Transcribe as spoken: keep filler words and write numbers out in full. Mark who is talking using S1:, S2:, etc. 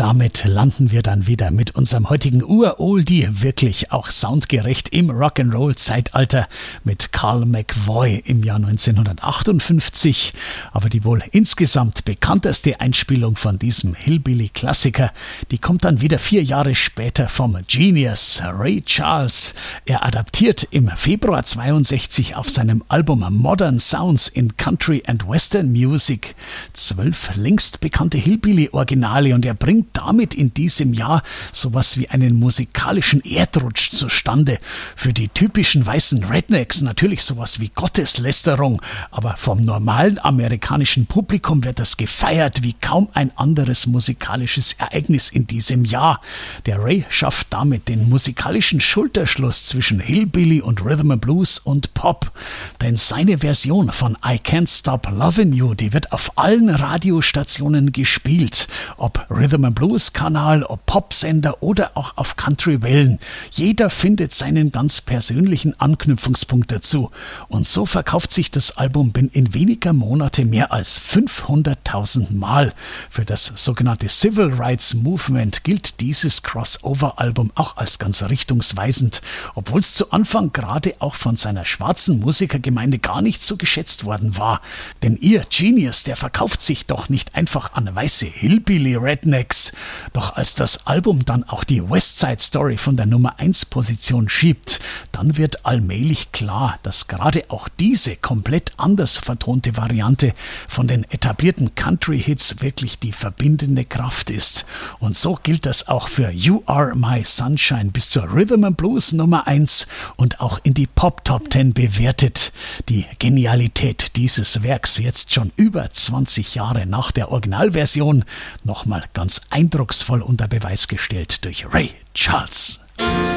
S1: damit landen wir dann wieder mit unserem heutigen Ur-Oldie wirklich auch soundgerecht im Rock'n'Roll-Zeitalter mit Carl McVoy im Jahr neunzehnhundertachtundfünfzig. Aber die wohl insgesamt bekannteste Einspielung von diesem Hillbilly-Klassiker, die kommt dann wieder vier Jahre später vom Genius Ray Charles. Er adaptiert im Februar zweiundsechzig auf seinem Album Modern Sounds in Country and Western Music zwölf längst bekannte Hillbilly-Originale und er bringt damit in diesem Jahr sowas wie einen musikalischen Erdrutsch zustande. Für die typischen weißen Rednecks natürlich sowas wie Gotteslästerung, aber vom normalen amerikanischen Publikum wird das gefeiert wie kaum ein anderes musikalisches Ereignis in diesem Jahr. Der Ray schafft damit den musikalischen Schulterschluss zwischen Hillbilly und Rhythm and Blues und Pop, denn seine Version von I Can't Stop Lovin' You, die wird auf allen Radiostationen gespielt, ob Rhythm and Blues Kanal, ob Popsender oder auch auf Country-Wellen. Jeder findet seinen ganz persönlichen Anknüpfungspunkt dazu. Und so verkauft sich das Album binnen weniger Monate mehr als fünfhunderttausend Mal. Für das sogenannte Civil Rights Movement gilt dieses Crossover-Album auch als ganz richtungsweisend, obwohl es zu Anfang gerade auch von seiner schwarzen Musikergemeinde gar nicht so geschätzt worden war. Denn ihr Genius, der verkauft sich doch nicht einfach an weiße Hillbilly-Rednecks. Doch als das Album dann auch die West Side Story von der Nummer eins Position schiebt, dann wird allmählich klar, dass gerade auch diese komplett anders vertonte Variante von den etablierten Country-Hits wirklich die verbindende Kraft ist. Und so gilt das auch für You Are My Sunshine bis zur Rhythm and Blues Nummer eins und auch in die Pop Top zehn bewertet. Die Genialität dieses Werks jetzt schon über zwanzig Jahre nach der Originalversion nochmal ganz eindrucksvoll unter Beweis gestellt durch Ray Charles.